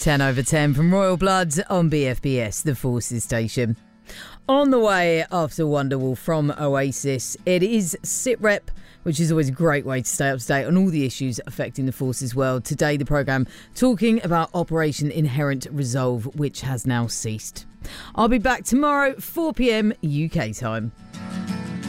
10 over 10 from Royal Blood on BFBS, the Forces station. On the way after Wonderwall from Oasis, it is SITREP, which is always a great way to stay up to date on all the issues affecting the Forces world. Today, the programme talking about Operation Inherent Resolve, which has now ceased. I'll be back tomorrow, 4 p.m. UK time.